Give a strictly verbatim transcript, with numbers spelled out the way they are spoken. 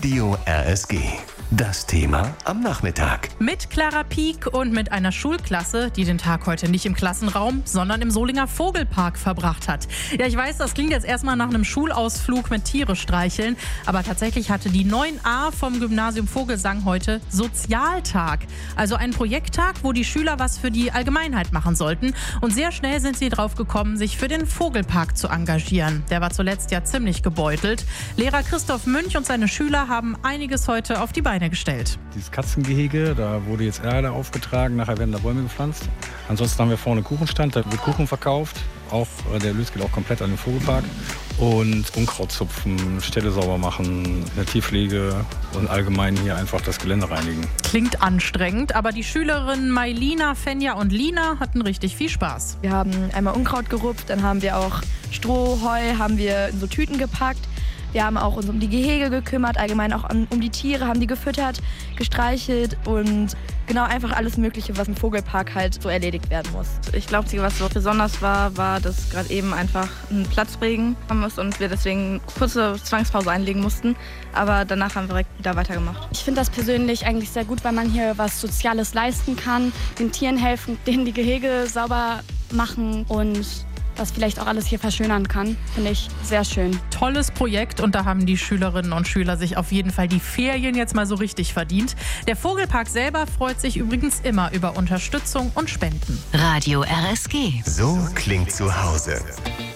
Radio R S G. Das Thema am Nachmittag. Mit Clara Pieck und mit einer Schulklasse, die den Tag heute nicht im Klassenraum, sondern im Solinger Vogelpark verbracht hat. Ja, ich weiß, das klingt jetzt erstmal nach einem Schulausflug mit Tiere streicheln, aber tatsächlich hatte die neun a vom Gymnasium Vogelsang heute Sozialtag. Also ein Projekttag, wo die Schüler was für die Allgemeinheit machen sollten. Und sehr schnell sind sie drauf gekommen, sich für den Vogelpark zu engagieren. Der war zuletzt ja ziemlich gebeutelt. Lehrer Christoph Münch und seine Schüler haben einiges heute auf die Beine gestellt. Dieses Katzengehege, da wurde jetzt Erde aufgetragen, nachher werden da Bäume gepflanzt. Ansonsten haben wir vorne einen Kuchenstand, da wird Kuchen verkauft. Auch, der Erlös geht auch komplett an den Vogelpark. Und Unkraut zupfen, Ställe sauber machen, in der Tierpflege und allgemein hier einfach das Gelände reinigen. Klingt anstrengend, aber die Schülerinnen Mailina, Fenja und Lina hatten richtig viel Spaß. Wir haben einmal Unkraut gerupft, dann haben wir auch Stroh, Heu, haben wir in so Tüten gepackt. Wir haben auch uns um die Gehege gekümmert, allgemein auch um die Tiere, haben die gefüttert, gestreichelt und genau einfach alles Mögliche, was im Vogelpark halt so erledigt werden muss. Ich glaube, was so besonders war, war, dass gerade eben einfach ein Platzregen haben muss und wir deswegen kurze Zwangspause einlegen mussten. Aber danach haben wir direkt wieder weitergemacht. Ich finde das persönlich eigentlich sehr gut, weil man hier was Soziales leisten kann, den Tieren helfen, denen die Gehege sauber machen und das vielleicht auch alles hier verschönern kann, finde ich sehr schön. Tolles Projekt und da haben die Schülerinnen und Schüler sich auf jeden Fall die Ferien jetzt mal so richtig verdient. Der Vogelpark selber freut sich übrigens immer über Unterstützung und Spenden. Radio R S G. So klingt zu Hause.